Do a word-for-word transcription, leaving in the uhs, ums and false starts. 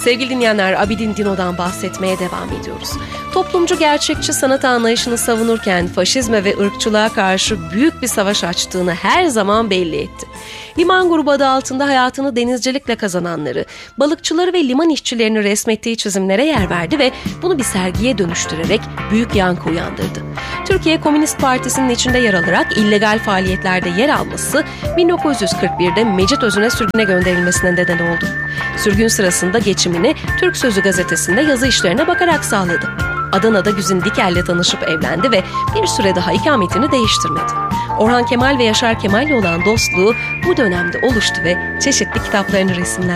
Sevgili dinleyenler, Abidin Dino'dan bahsetmeye devam ediyoruz. Toplumcu gerçekçi sanat anlayışını savunurken faşizme ve ırkçılığa karşı büyük bir savaş açtığını her zaman belli etti. Liman grubu adı altında hayatını denizcilikle kazananları, balıkçıları ve liman işçilerini resmettiği çizimlere yer verdi ve bunu bir sergiye dönüştürerek büyük yankı uyandırdı. Türkiye Komünist Partisi'nin içinde yer alarak illegal faaliyetlerde yer alması bin dokuz yüz kırk birde Mecit Özün'e sürgüne gönderilmesine neden oldu. Sürgün sırasında geçimini Türk Sözü gazetesinde yazı işlerine bakarak sağladı. Adana'da Güzin Dikel'le tanışıp evlendi ve bir süre daha ikametini değiştirmedi. Orhan Kemal ve Yaşar Kemal'le olan dostluğu bu dönemde oluştu ve çeşitli kitaplarını resimlendi.